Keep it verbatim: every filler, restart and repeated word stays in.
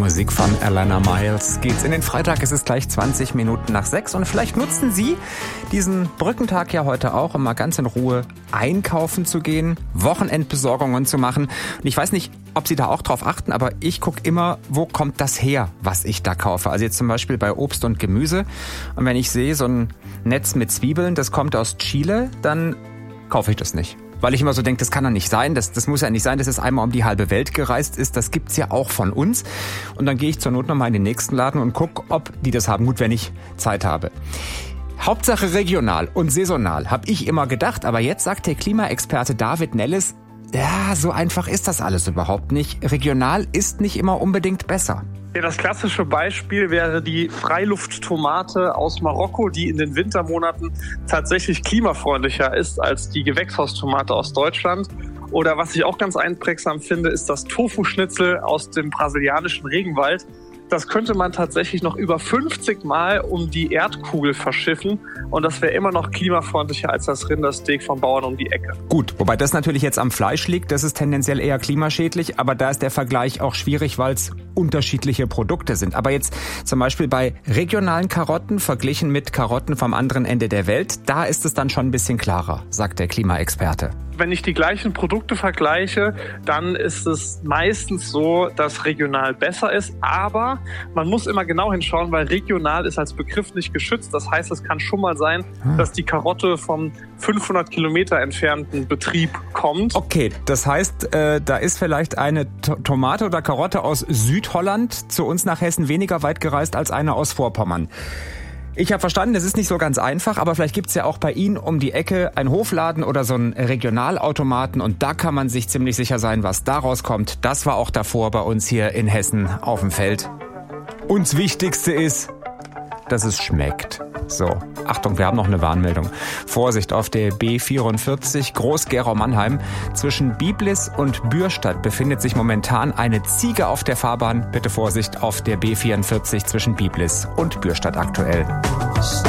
Musik von Alana Miles geht's in den Freitag. Es ist gleich zwanzig Minuten nach sechs und vielleicht nutzen Sie diesen Brückentag ja heute auch, um mal ganz in Ruhe einkaufen zu gehen, Wochenendbesorgungen zu machen. Und ich weiß nicht, ob Sie da auch drauf achten, aber ich gucke immer, wo kommt das her, was ich da kaufe. Also jetzt zum Beispiel bei Obst und Gemüse. Und wenn ich sehe, so ein Netz mit Zwiebeln, das kommt aus Chile, dann kaufe ich das nicht. Weil ich immer so denke, das kann doch nicht sein, das, das muss ja nicht sein, dass es einmal um die halbe Welt gereist ist, das gibt's ja auch von uns. Und dann gehe ich zur Not nochmal in den nächsten Laden und gucke, ob die das haben, gut, wenn ich Zeit habe. Hauptsache regional und saisonal, habe ich immer gedacht, aber jetzt sagt der Klimaexperte David Nelles, ja, so einfach ist das alles überhaupt nicht. Regional ist nicht immer unbedingt besser. Ja, das klassische Beispiel wäre die Freilufttomate aus Marokko, die in den Wintermonaten tatsächlich klimafreundlicher ist als die Gewächshaustomate aus Deutschland. Oder was ich auch ganz einprägsam finde, ist das Tofu-Schnitzel aus dem brasilianischen Regenwald. Das könnte man tatsächlich noch über fünfzig Mal um die Erdkugel verschiffen und das wäre immer noch klimafreundlicher als das Rindersteak vom Bauern um die Ecke. Gut, wobei das natürlich jetzt am Fleisch liegt, das ist tendenziell eher klimaschädlich, aber da ist der Vergleich auch schwierig, weil es unterschiedliche Produkte sind. Aber jetzt zum Beispiel bei regionalen Karotten verglichen mit Karotten vom anderen Ende der Welt, da ist es dann schon ein bisschen klarer, sagt der Klimaexperte. Wenn ich die gleichen Produkte vergleiche, dann ist es meistens so, dass regional besser ist. Aber man muss immer genau hinschauen, weil regional ist als Begriff nicht geschützt. Das heißt, es kann schon mal sein, dass die Karotte vom fünfhundert Kilometer entfernten Betrieb kommt. Okay, das heißt, äh, da ist vielleicht eine T- Tomate oder Karotte aus Südholland zu uns nach Hessen weniger weit gereist als eine aus Vorpommern. Ich habe verstanden, das ist nicht so ganz einfach, aber vielleicht gibt's ja auch bei Ihnen um die Ecke einen Hofladen oder so einen Regionalautomaten und da kann man sich ziemlich sicher sein, was daraus kommt. Das war auch davor bei uns hier in Hessen auf dem Feld. Und das Wichtigste ist, dass es schmeckt. So, Achtung, wir haben noch eine Warnmeldung. Vorsicht, auf der B vierundvierzig Groß-Gerau-Mannheim zwischen Biblis und Bürstadt befindet sich momentan eine Ziege auf der Fahrbahn. Bitte Vorsicht auf der B vierundvierzig zwischen Biblis und Bürstadt aktuell.